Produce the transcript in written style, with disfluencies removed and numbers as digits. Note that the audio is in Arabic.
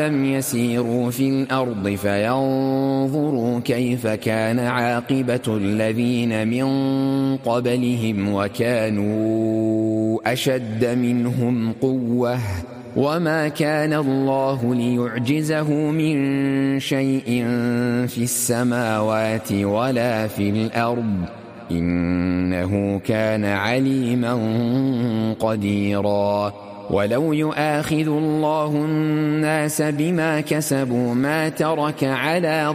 أَفَلَمْ يَسِيرُوا فِي الْأَرْضِ فَيَنظُرُوا كَيْفَ كَانَ عَاقِبَةُ الَّذِينَ مِن قَبْلِهِمْ وَكَانُوا أَشَدَّ مِنْهُمْ قُوَّةً وَمَا كَانَ اللَّهُ لِيُعْجِزَهُ مِن شَيْءٍ فِي السَّمَاوَاتِ وَلَا فِي الْأَرْضِ إِنَّهُ كَانَ عَلِيمًا قَدِيرًا. وَلَوْ يُؤَاخِذُ اللَّهُ النَّاسَ بِمَا كَسَبُوا مَا تَرَكَ عَلَى